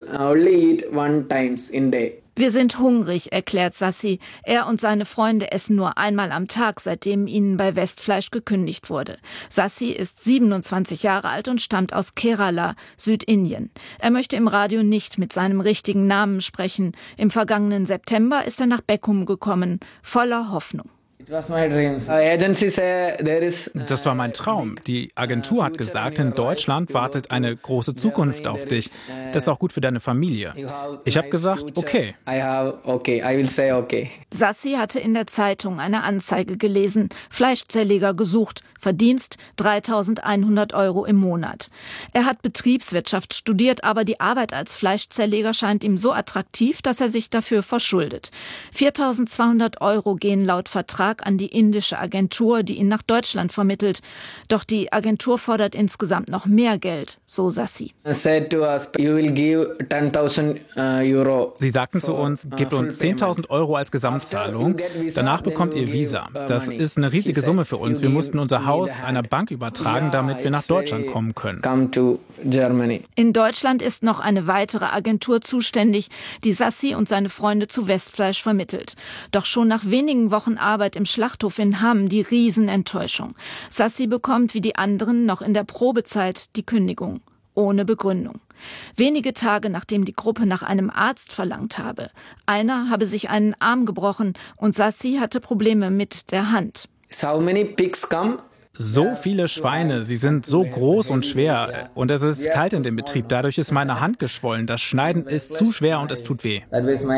only eat one times in day. Wir sind hungrig, erklärt Sassi. Er und seine Freunde essen nur einmal am Tag, seitdem ihnen bei Westfleisch gekündigt wurde. Sassi ist 27 Jahre alt und stammt aus Kerala, Südindien. Er möchte im Radio nicht mit seinem richtigen Namen sprechen. Im vergangenen September ist er nach Beckum gekommen, voller Hoffnung. Das war mein Traum. Die Agentur hat gesagt, in Deutschland wartet eine große Zukunft auf dich. Das ist auch gut für deine Familie. Ich habe gesagt, okay. Sassi hatte in der Zeitung eine Anzeige gelesen, Fleischzerleger gesucht, Verdienst 3.100 € im Monat. Er hat Betriebswirtschaft studiert, aber die Arbeit als Fleischzerleger scheint ihm so attraktiv, dass er sich dafür verschuldet. 4.200 € gehen laut Vertrag an die indische Agentur, die ihn nach Deutschland vermittelt. Doch die Agentur fordert insgesamt noch mehr Geld, so Sassi. Sie sagten zu uns, gebt uns 10.000 € als Gesamtzahlung, danach bekommt ihr Visa. Das ist eine riesige Summe für uns. Wir mussten unser Haus einer Bank übertragen, damit wir nach Deutschland kommen können. In Deutschland ist noch eine weitere Agentur zuständig, die Sassi und seine Freunde zu Westfleisch vermittelt. Doch schon nach wenigen Wochen Arbeit im Schlachthof in Hamm die Riesenenttäuschung. Sassi bekommt wie die anderen noch in der Probezeit die Kündigung. Ohne Begründung. Wenige Tage nachdem die Gruppe nach einem Arzt verlangt habe. Einer habe sich einen Arm gebrochen und Sassi hatte Probleme mit der Hand. So many pigs come. So viele Schweine, sie sind so groß und schwer und es ist kalt in dem Betrieb, dadurch ist meine Hand geschwollen. Das Schneiden ist zu schwer und es tut weh.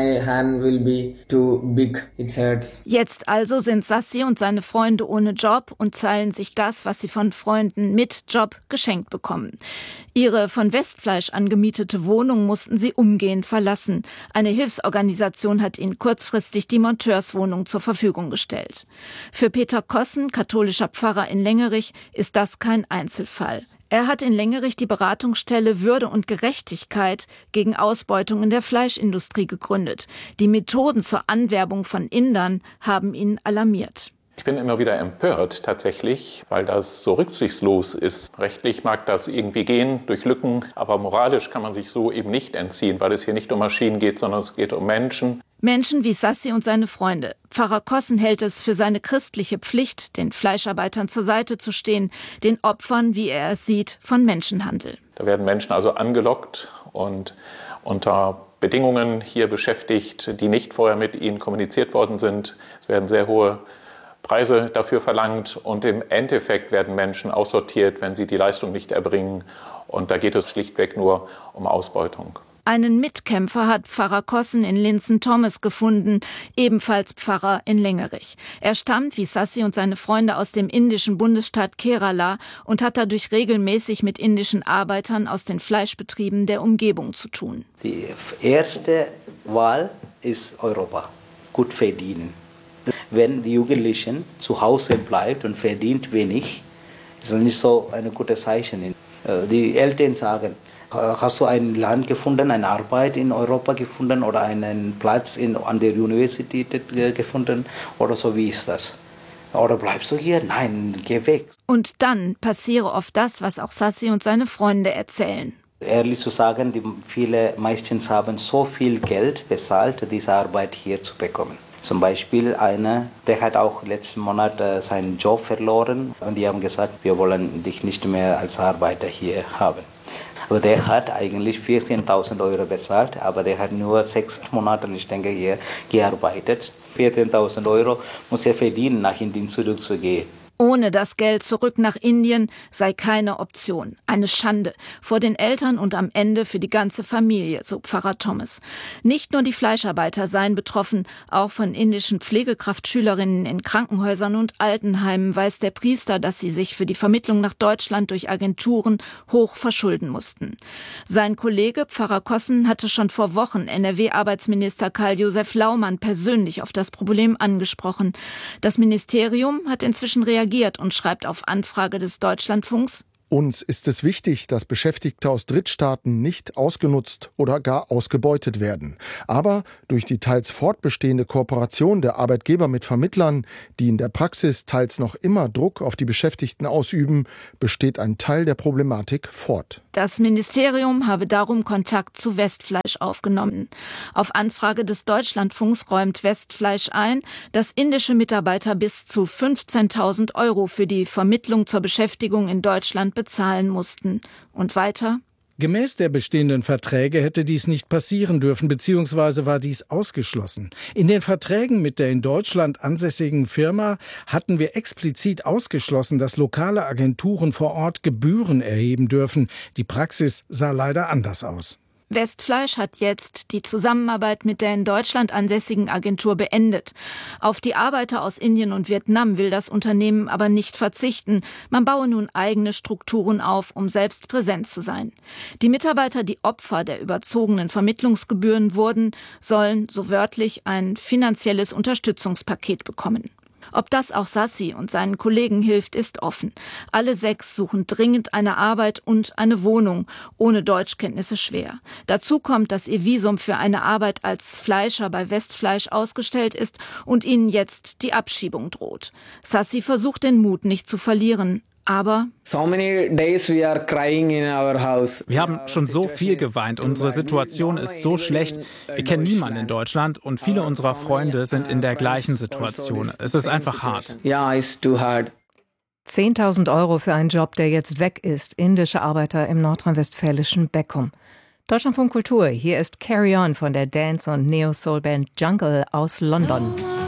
Jetzt also sind Sassi und seine Freunde ohne Job und zahlen sich das, was sie von Freunden mit Job geschenkt bekommen. Ihre von Westfleisch angemietete Wohnung mussten sie umgehend verlassen. Eine Hilfsorganisation hat ihnen kurzfristig die Monteurswohnung zur Verfügung gestellt. Für Peter Kossen, katholischer Pfarrer in Lengerich, ist das kein Einzelfall. Er hat in Lengerich die Beratungsstelle Würde und Gerechtigkeit gegen Ausbeutung in der Fleischindustrie gegründet. Die Methoden zur Anwerbung von Indern haben ihn alarmiert. Ich bin immer wieder empört tatsächlich, weil das so rücksichtslos ist. Rechtlich mag das irgendwie gehen durch Lücken, aber moralisch kann man sich so eben nicht entziehen, weil es hier nicht um Maschinen geht, sondern es geht um Menschen. Menschen wie Sassi und seine Freunde. Pfarrer Kossen hält es für seine christliche Pflicht, den Fleischarbeitern zur Seite zu stehen, den Opfern, wie er es sieht, von Menschenhandel. Da werden Menschen also angelockt und unter Bedingungen hier beschäftigt, die nicht vorher mit ihnen kommuniziert worden sind. Es werden sehr hohe Preise dafür verlangt und im Endeffekt werden Menschen aussortiert, wenn sie die Leistung nicht erbringen. Und da geht es schlichtweg nur um Ausbeutung. Einen Mitkämpfer hat Pfarrer Kossen in Linzen-Thomas gefunden, ebenfalls Pfarrer in Lengerich. Er stammt, wie Sassi und seine Freunde, aus dem indischen Bundesstaat Kerala und hat dadurch regelmäßig mit indischen Arbeitern aus den Fleischbetrieben der Umgebung zu tun. Die erste Wahl ist Europa, gut verdienen. Wenn die Jugendlichen zu Hause bleibt und verdient wenig, ist das nicht so ein gutes Zeichen. Die Eltern sagen, hast du ein Land gefunden, eine Arbeit in Europa gefunden oder einen Platz an der Universität gefunden oder so, wie ist das? Oder bleibst du hier? Nein, geh weg. Und dann passiere oft das, was auch Sassi und seine Freunde erzählen. Ehrlich zu sagen, meistens haben so viel Geld bezahlt, diese Arbeit hier zu bekommen. Zum Beispiel einer, der hat auch letzten Monat seinen Job verloren und die haben gesagt, wir wollen dich nicht mehr als Arbeiter hier haben. Aber der hat eigentlich 14.000 € bezahlt, aber der hat nur 6 Monate, ich denke, hier gearbeitet. 14.000 € muss er verdienen, nach Indien zurückzugehen. Ohne das Geld zurück nach Indien sei keine Option. Eine Schande vor den Eltern und am Ende für die ganze Familie, so Pfarrer Thomas. Nicht nur die Fleischarbeiter seien betroffen, auch von indischen Pflegekraftschülerinnen in Krankenhäusern und Altenheimen weiß der Priester, dass sie sich für die Vermittlung nach Deutschland durch Agenturen hoch verschulden mussten. Sein Kollege Pfarrer Kossen hatte schon vor Wochen NRW-Arbeitsminister Karl-Josef Laumann persönlich auf das Problem angesprochen. Das Ministerium hat inzwischen reagiert und schreibt auf Anfrage des Deutschlandfunks: Uns ist es wichtig, dass Beschäftigte aus Drittstaaten nicht ausgenutzt oder gar ausgebeutet werden. Aber durch die teils fortbestehende Kooperation der Arbeitgeber mit Vermittlern, die in der Praxis teils noch immer Druck auf die Beschäftigten ausüben, besteht ein Teil der Problematik fort. Das Ministerium habe darum Kontakt zu Westfleisch aufgenommen. Auf Anfrage des Deutschlandfunks räumt Westfleisch ein, dass indische Mitarbeiter bis zu 15.000 € für die Vermittlung zur Beschäftigung in Deutschland bezahlen mussten. Und weiter? Gemäß der bestehenden Verträge hätte dies nicht passieren dürfen, beziehungsweise war dies ausgeschlossen. In den Verträgen mit der in Deutschland ansässigen Firma hatten wir explizit ausgeschlossen, dass lokale Agenturen vor Ort Gebühren erheben dürfen. Die Praxis sah leider anders aus. Westfleisch hat jetzt die Zusammenarbeit mit der in Deutschland ansässigen Agentur beendet. Auf die Arbeiter aus Indien und Vietnam will das Unternehmen aber nicht verzichten. Man baue nun eigene Strukturen auf, um selbst präsent zu sein. Die Mitarbeiter, die Opfer der überzogenen Vermittlungsgebühren wurden, sollen, so wörtlich, ein finanzielles Unterstützungspaket bekommen. Ob das auch Sassi und seinen Kollegen hilft, ist offen. Alle 6 suchen dringend eine Arbeit und eine Wohnung, ohne Deutschkenntnisse schwer. Dazu kommt, dass ihr Visum für eine Arbeit als Fleischer bei Westfleisch ausgestellt ist und ihnen jetzt die Abschiebung droht. Sassi versucht den Mut nicht zu verlieren. Aber wir haben schon so viel geweint. Unsere Situation ist so schlecht. Wir kennen niemanden in Deutschland und viele unserer Freunde sind in der gleichen Situation. Es ist einfach hart. Yeah, it's too hard. 10.000 € für einen Job, der jetzt weg ist. Indische Arbeiter im nordrhein-westfälischen Beckum. Deutschlandfunk Kultur. Hier ist Carry On von der Dance- und Neo-Soul-Band Jungle aus London.